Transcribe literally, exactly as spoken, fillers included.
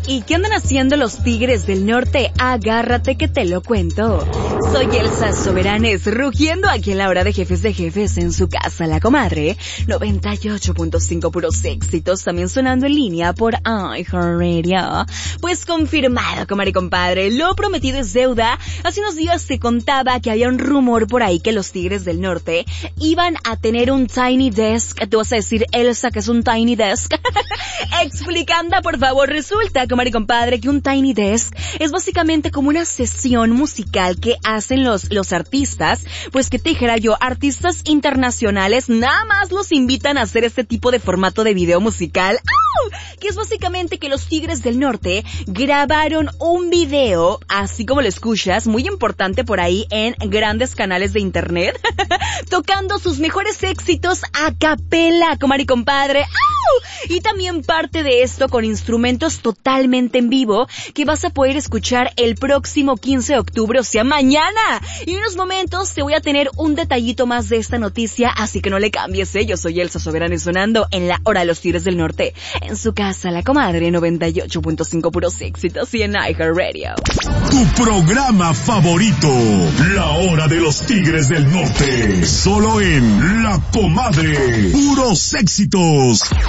¿Y qué andan haciendo los Tigres del Norte? Agárrate que te lo cuento. Soy Elsa Soberanes, rugiendo aquí en la hora de Jefes de Jefes en su casa, La Comadre. noventa y ocho punto cinco puros éxitos, también sonando en línea por iHeartRadio. Pues confirmado, comadre y compadre, lo prometido es deuda. Hace unos días se contaba que había un rumor por ahí que los Tigres del Norte iban a tener un Tiny Desk. Tú vas a decir, Elsa, que es un Tiny Desk. Explicando, por favor, resulta, comadre y compadre, que un Tiny Desk es básicamente como una sesión musical que hacen los, los artistas, pues que te dijera yo, artistas internacionales, nada más los invitan a hacer este tipo de formato de video musical. ¡Au! Que es básicamente que los Tigres del Norte grabaron un video, así como lo escuchas, muy importante por ahí en grandes canales de internet, tocando sus mejores éxitos a capela, comadre y compadre. ¡Au! Y también parte de esto con instrumentos totalmente en vivo que vas a poder escuchar el próximo quince de octubre, o sea, mañana. Y en unos momentos te voy a tener un detallito más de esta noticia, así que no le cambies, ¿eh? Yo soy Elsa Soberanes sonando en la hora de los Tigres del Norte, en su casa, La Comadre, noventa y ocho punto cinco puros éxitos y en iHeartRadio. Tu programa favorito, la hora de los Tigres del Norte, solo en La Comadre, puros éxitos.